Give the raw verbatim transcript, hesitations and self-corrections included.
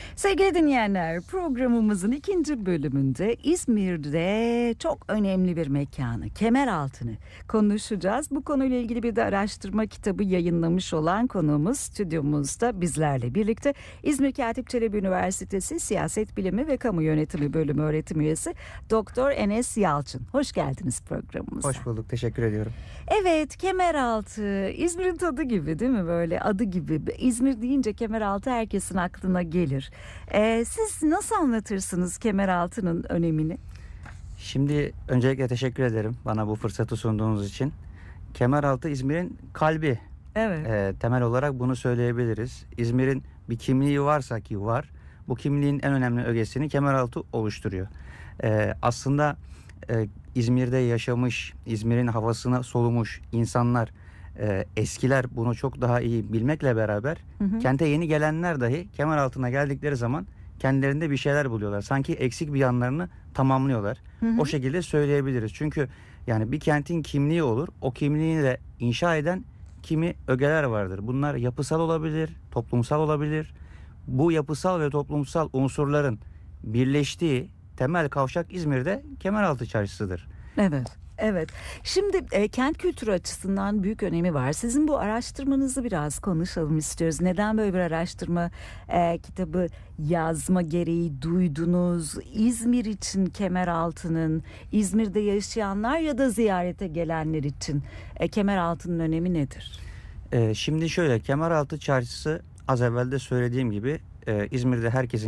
Sevgili dinleyenler, programımızın ikinci bölümünde İzmir'de çok önemli bir mekanı, Kemeraltı'nı konuşacağız. Bu konuyla ilgili bir de araştırma kitabı yayınlamış olan konuğumuz stüdyomuzda bizlerle birlikte. İzmir Katip Çelebi Üniversitesi Siyaset Bilimi ve Kamu Yönetimi Bölümü öğretim üyesi Doktor Enes Yalçın. Hoş geldiniz programımıza. Hoş bulduk, teşekkür ediyorum. Evet, Kemeraltı, İzmir'in tadı gibi değil mi, böyle adı gibi. İzmir deyince Kemeraltı herkesin aklına gelir. Ee, siz nasıl anlatırsınız Kemeraltı'nın önemini? Şimdi öncelikle teşekkür ederim bana bu fırsatı sunduğunuz için. Kemeraltı İzmir'in kalbi. Evet. Ee, temel olarak bunu söyleyebiliriz. İzmir'in bir kimliği varsa ki var, bu kimliğin en önemli ögesini Kemeraltı oluşturuyor. Ee, aslında e, İzmir'de yaşamış, İzmir'in havasını solumuş insanlar, e, eskiler bunu çok daha iyi bilmekle beraber Hı hı. kente yeni gelenler dahi Kemeraltı'na geldikleri zaman kendilerinde bir şeyler buluyorlar. Sanki eksik bir yanlarını tamamlıyorlar. Hı hı. O şekilde söyleyebiliriz. Çünkü yani bir kentin kimliği olur. O kimliğini de inşa eden kimi ögeler vardır. Bunlar yapısal olabilir, toplumsal olabilir. Bu yapısal ve toplumsal unsurların birleştiği temel kavşak İzmir'de Kemeraltı Çarşısı'dır. Evet. Evet. Şimdi e, kent kültürü açısından büyük önemi var. Sizin bu araştırmanızı biraz konuşalım istiyoruz. Neden böyle bir araştırma e, kitabı yazma gereği duydunuz? İzmir için Kemeraltı'nın, İzmir'de yaşayanlar ya da ziyarete gelenler için e, Kemeraltı'nın önemi nedir? Ee, şimdi şöyle, Kemeraltı Çarşısı az evvel de söylediğim gibi e, İzmir'de herkesin